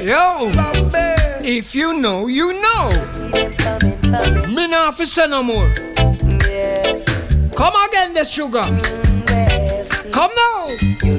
Yo, if you know, you know. Me not fi say no more. Come again, the sugar. Come now.